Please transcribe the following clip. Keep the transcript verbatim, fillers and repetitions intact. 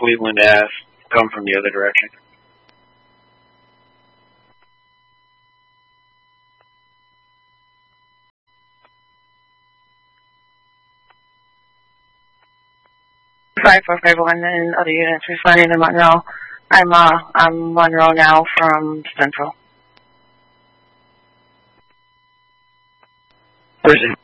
Cleveland Ave, come from the other direction. five four five one and other units responding to Monroe. I'm uh I'm Monroe now from Central. Prison.